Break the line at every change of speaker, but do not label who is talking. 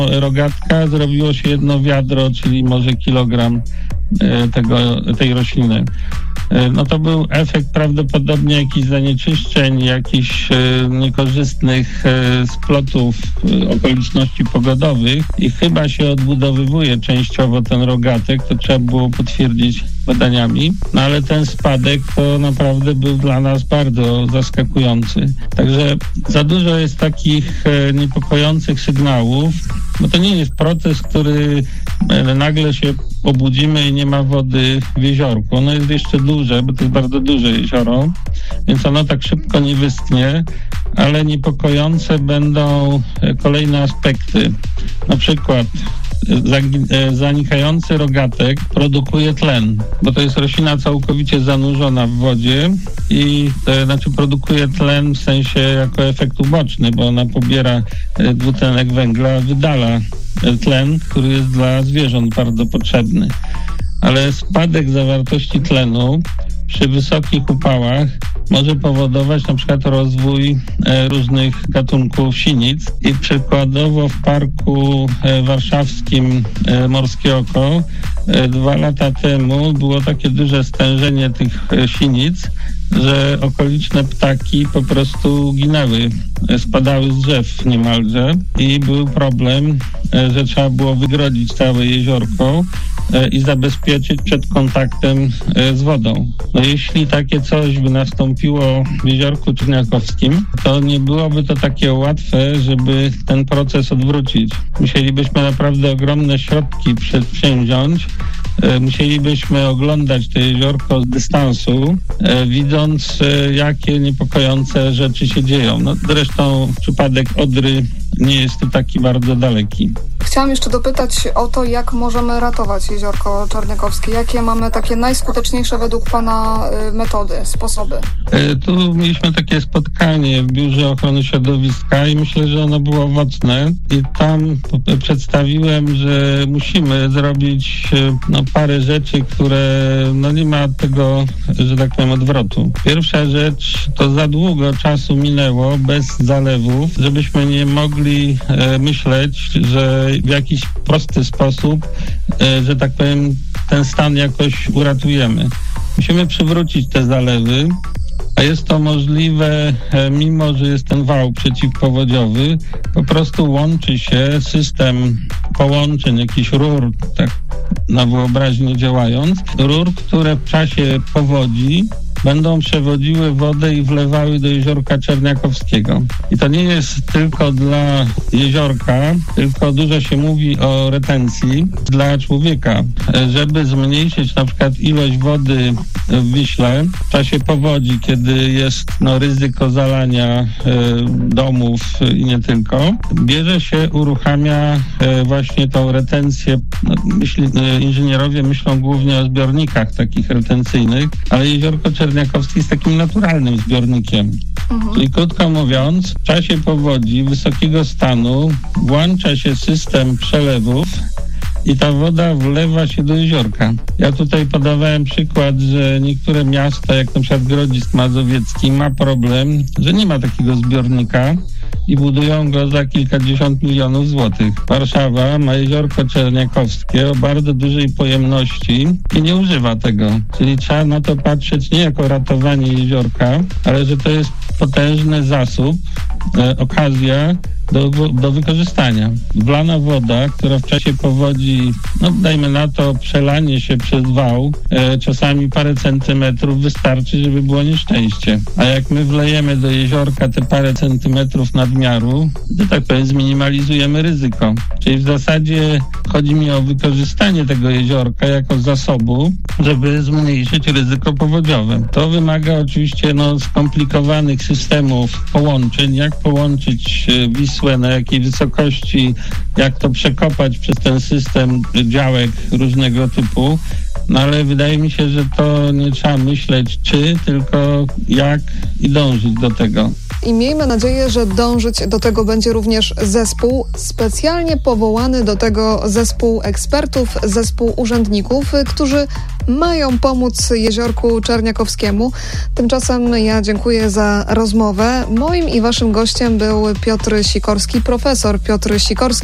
rogatka, zrobiło się 1 wiadro, czyli może kilogram tej rośliny. No to był efekt prawdopodobnie jakichś zanieczyszczeń, jakichś niekorzystnych splotów okoliczności pogodowych i chyba się odbudowywuje częściowo ten rogatek, to trzeba było potwierdzić badaniami, no ale ten spadek to naprawdę był dla nas bardzo zaskakujący. Także za dużo jest takich niepokojących sygnałów, bo to nie jest proces, który nagle się obudzimy i nie ma wody w jeziorku. Ono jest jeszcze duże, bo to jest bardzo duże jezioro, więc ono tak szybko nie wyschnie, ale niepokojące będą kolejne aspekty. Na przykład zanikający rogatek produkuje tlen, bo to jest roślina całkowicie zanurzona w wodzie i produkuje tlen w sensie jako efekt uboczny, bo ona pobiera dwutlenek węgla, wydala tlen, który jest dla zwierząt bardzo potrzebny. Ale spadek zawartości tlenu przy wysokich upałach może powodować na przykład rozwój różnych gatunków sinic i przykładowo w Parku Warszawskim Morskie Oko 2 lata temu było takie duże stężenie tych sinic, że okoliczne ptaki po prostu ginęły, spadały z drzew niemalże i był problem, że trzeba było wygrodzić całe jeziorko i zabezpieczyć przed kontaktem z wodą. No jeśli takie coś by nastąpiło w Jeziorku Czerniakowskim, to nie byłoby to takie łatwe, żeby ten proces odwrócić. Musielibyśmy naprawdę ogromne środki przedsięwziąć. Musielibyśmy oglądać to jeziorko z dystansu, widząc, jakie niepokojące rzeczy się dzieją. No, zresztą przypadek Odry nie jest to taki bardzo daleki.
Chciałam jeszcze dopytać o to, jak możemy ratować Jeziorko Czerniakowskie. Jakie mamy takie najskuteczniejsze według Pana metody, sposoby?
Tu mieliśmy takie spotkanie w Biurze Ochrony Środowiska i myślę, że ono było owocne. I tam przedstawiłem, że musimy zrobić parę rzeczy, które nie ma tego, że tak powiem, odwrotu. Pierwsza rzecz, to za długo czasu minęło bez zalewów, żebyśmy nie mogli myśleć, że w jakiś prosty sposób, że tak powiem, ten stan jakoś uratujemy. Musimy przywrócić te zalewy, a jest to możliwe, mimo że jest ten wał przeciwpowodziowy, po prostu łączy się system połączeń, jakichś rur, tak na wyobraźnię działając, rur, które w czasie powodzi będą przewodziły wodę i wlewały do Jeziorka Czerniakowskiego. I to nie jest tylko dla jeziorka, tylko dużo się mówi o retencji dla człowieka. Żeby zmniejszyć na przykład ilość wody w Wiśle w czasie powodzi, kiedy jest ryzyko zalania domów i nie tylko, uruchamia właśnie tą retencję. Inżynierowie myślą głównie o zbiornikach takich retencyjnych, ale Jeziorko Czerniakowskie jest takim naturalnym zbiornikiem. Czyli krótko mówiąc, w czasie powodzi wysokiego stanu włącza się system przelewów i ta woda wlewa się do jeziorka. Ja tutaj podawałem przykład, że niektóre miasta, jak na przykład Grodzisk Mazowiecki, ma problem, że nie ma takiego zbiornika i budują go za kilkadziesiąt milionów złotych. Warszawa ma Jeziorko Czerniakowskie o bardzo dużej pojemności i nie używa tego. Czyli trzeba na to patrzeć nie jako ratowanie jeziorka, ale że to jest potężny zasób, okazja do wykorzystania. Wlana woda, która w czasie powodzi, dajmy na to, przelanie się przez wał, czasami parę centymetrów wystarczy, żeby było nieszczęście. A jak my wlejemy do jeziorka te parę centymetrów nadmiaru, to tak powiem, zminimalizujemy ryzyko. Czyli w zasadzie chodzi mi o wykorzystanie tego jeziorka jako zasobu, żeby zmniejszyć ryzyko powodziowe. To wymaga oczywiście skomplikowanych systemów połączeń, jak połączyć Wisłę, na jakiej wysokości, jak to przekopać przez ten system działek różnego typu. Ale wydaje mi się, że to nie trzeba myśleć tylko jak i dążyć do tego.
I miejmy nadzieję, że dążyć do tego będzie również zespół, specjalnie powołany do tego zespół ekspertów, zespół urzędników, którzy mają pomóc Jeziorku Czerniakowskiemu. Tymczasem ja dziękuję za rozmowę. Moim i waszym gościem był Piotr Sikorski, profesor Piotr Sikorski.